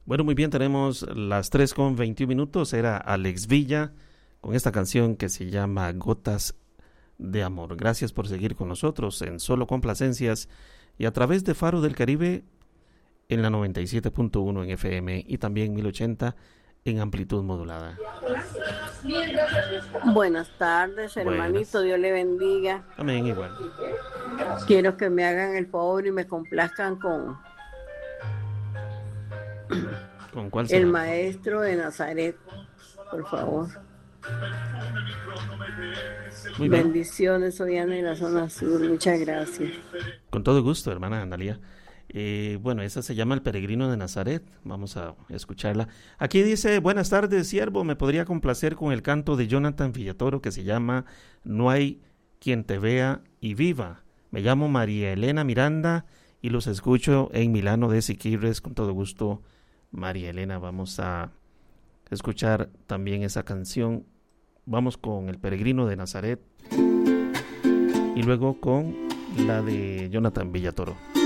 Bueno, muy bien, tenemos las 3:21. Era Alex Villa con esta canción que se llama Gotas de Amor. Gracias por seguir con nosotros en Solo Complacencias y a través de Faro del Caribe en la 97.1 en FM y también 1080 en amplitud modulada. Buenas tardes, hermanito. Dios le bendiga. Amén, igual. Quiero que me hagan el favor y me complazcan con cuál será? El Maestro de Nazaret, por favor. Muy bien. Bendiciones, soy Ana de la zona sur. Muchas gracias. Con todo gusto, hermana Analia. Bueno, esa se llama El Peregrino de Nazaret. Vamos a escucharla. Aquí dice: buenas tardes, siervo. Me podría complacer con el canto de Jonathan Villatoro que se llama No hay quien te vea y viva. Me llamo María Elena Miranda y los escucho en Milano de Siquirres. Con todo gusto, María Elena. Vamos a escuchar también esa canción. Vamos con El Peregrino de Nazaret y luego con la de Jonathan Villatoro.